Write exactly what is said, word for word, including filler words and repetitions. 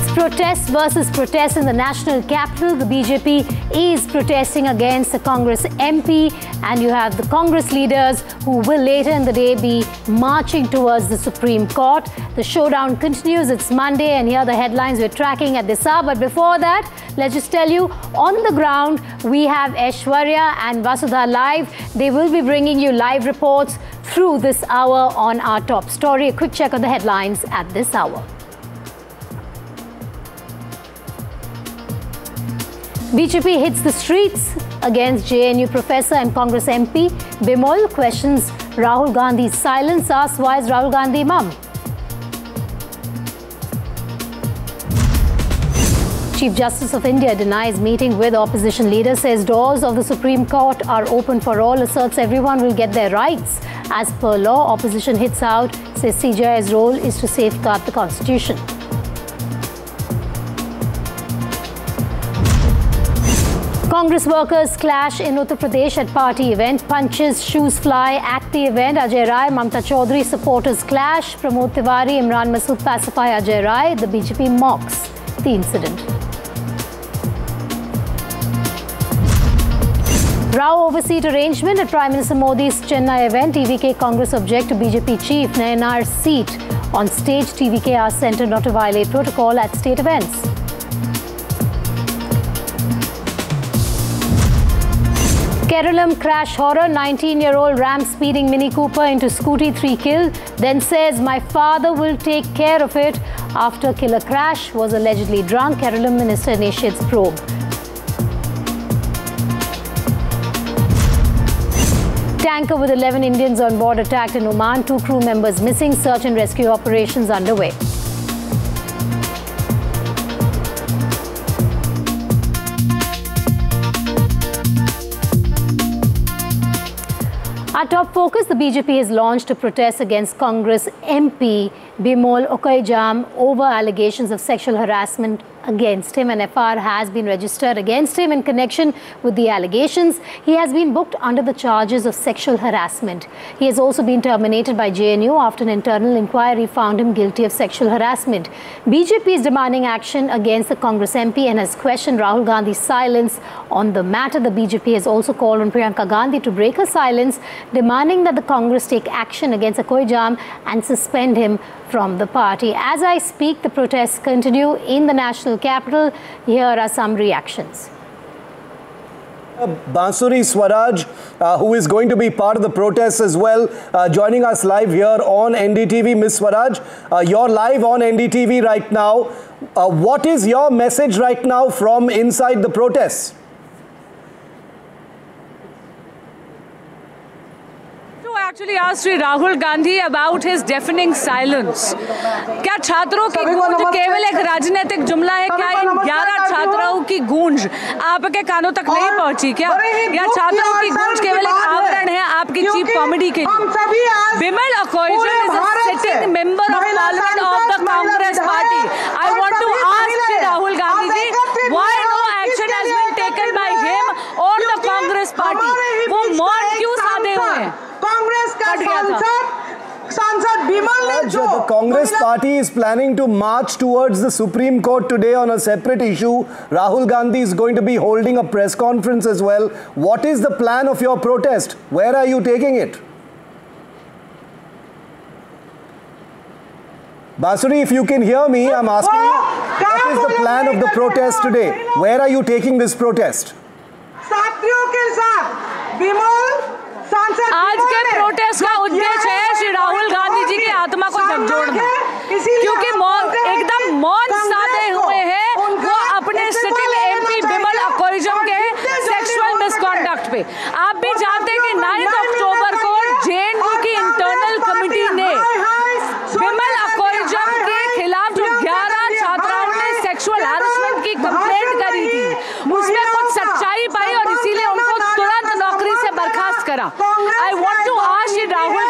protest versus protest in the national capital. The B J P is protesting against the Congress M P, and you have the Congress leaders who will later in the day be marching towards the Supreme Court. The showdown continues. It's Monday, and here are the headlines we're tracking at this hour. But before that, let's just tell you, on the ground, we have Aishwarya and Vasudha live. They will be bringing you live reports through this hour on our top story. A quick check on the headlines at this hour. B J P hits the streets against J N U professor and Congress M P. Bimol questions Rahul Gandhi's silence, asks why is Rahul Gandhi mum? Chief Justice of India denies meeting with opposition leaders, says doors of the Supreme Court are open for all, asserts everyone will get their rights. As per law, opposition hits out, says C J I's role is to safeguard the constitution. Congress workers clash in Uttar Pradesh at party event. Punches, shoes fly at the event. Ajay Rai, Mamta Chaudhary supporters clash. Pramod Tiwari, Imran Masood pacify Ajay Rai. The B J P mocks the incident. Rao overseat arrangement at Prime Minister Modi's Chennai event. T V K Congress object to B J P chief Nayanar's seat on stage. T V K asks centre not to violate protocol at state events. Keralam crash horror. nineteen-year-old ram speeding Mini Cooper into scooty, three killed. Then says, my father will take care of it. After killer crash, was allegedly drunk. Keralam minister initiates probe. Tanker with eleven Indians on board attacked in Oman. Two crew members missing. Search and rescue operations underway. Our top focus, the B J P has launched a protest against Congress M P Bimol Okoijam over allegations of sexual harassment against him. An F I R has been registered against him in connection with the allegations. He has been booked under the charges of sexual harassment. He has also been terminated by J N U after an internal inquiry found him guilty of sexual harassment. B J P is demanding action against the Congress M P and has questioned Rahul Gandhi's silence on the matter. The B J P has also called on Priyanka Gandhi to break her silence, demanding that the Congress take action against Okoijam and suspend him from the party. As I speak, the protests continue in the national capital. Here are some reactions. Bansuri Swaraj, uh, who is going to be part of the protests as well, uh, joining us live here on N D T V. Miss Swaraj, uh, you're live on N D T V right now. Uh, what is your message right now from inside the protests? Actually asked Sri Rahul Gandhi about his deafening silence. क्या छात्रों की गूंज केवल एक राजनीतिक जुमला है? क्या इन ग्यारह छात्राओं की गूंज आपके कानों तक नहीं पहुंची क्या? या छात्रों की गूंज केवल एक आवरण है आपकी चीप कॉमेडी के लिए? Bimal Okoijam is a sitting member of Parliament of the Congress Party. I want to ask Sri Rahul Gandhi ji, why no action has been taken by him or the Congress Party? वो मौन क्यों साधे हुए हैं? The Congress party is planning to march towards the Supreme Court today on a separate issue. Rahul Gandhi is going to be holding a press conference as well. What is the plan of your protest? Where are you taking it? Basuri, if you can hear me, I'm asking you, what is the plan of the protest today? Where are you taking this protest? आज के protest का उद्देश्य है श्री राहुल गांधी जी की आत्मा को झकझोरना, क्योंकि एकदम मौन साधे हुए हैं वो अपने सिटिंग एमपी बिमल ओकोइजम के सेक्सुअल मिसकंडक्ट पे। आप भी जानते हैं कि नाइन्थ अक्टूबर को जेएनयू की इंटरनल कमेटी ने बिमल ओकोइजम के खिलाफ जो ग्यारह छात्राओं ने सेक्सुअल हैरेसमेंट की कंप्लेंट करी थी, उसमें कुछ सच्चाई पाई और इसीलिए उनको तुरंत नौकरी से बर्खास्त करा। I want to ask Rahul